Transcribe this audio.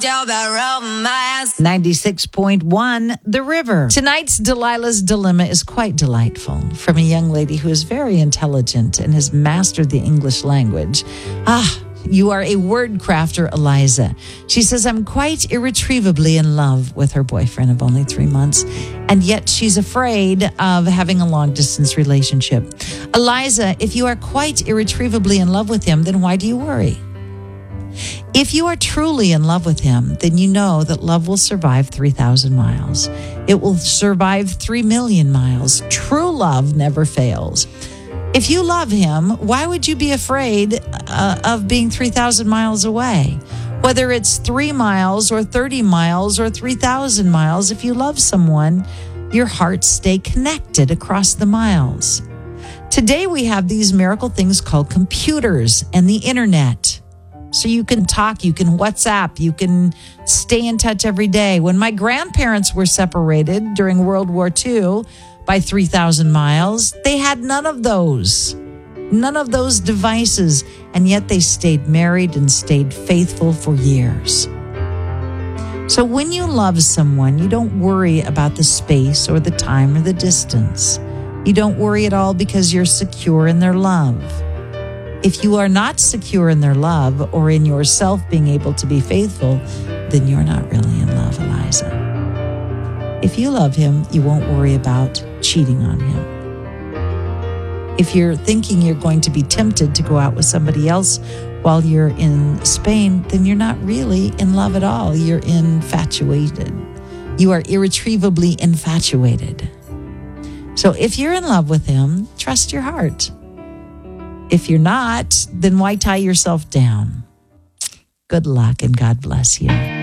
96.1 The River. Tonight's Delilah's Dilemma is quite delightful, from a young lady who is very intelligent and has mastered the English language. You are a word crafter, Eliza. She says, I'm quite irretrievably in love with her boyfriend of only 3 months, and yet she's afraid of having a long-distance relationship. Eliza, if you are quite irretrievably in love with him, then why do you worry? If you are truly in love with him, then you know that love will survive 3,000 miles. It will survive 3 million miles. True love never fails. If you love him, why would you be afraid of being 3,000 miles away? Whether it's 3 miles or 30 miles or 3,000 miles, if you love someone, your hearts stay connected across the miles. Today we have these miracle things called computers and the internet. So you can talk, you can WhatsApp, you can stay in touch every day. When my grandparents were separated during World War II by 3,000 miles, they had none of those devices, and yet they stayed married and stayed faithful for years. So when you love someone, you don't worry about the space or the time or the distance. You don't worry at all because you're secure in their love. If you are not secure in their love or in yourself being able to be faithful, then you're not really in love, Eliza. If you love him, you won't worry about cheating on him. If you're thinking you're going to be tempted to go out with somebody else while you're in Spain, then you're not really in love at all. You're infatuated. You are irretrievably infatuated. So if you're in love with him, trust your heart. If you're not, then why tie yourself down? Good luck and God bless you.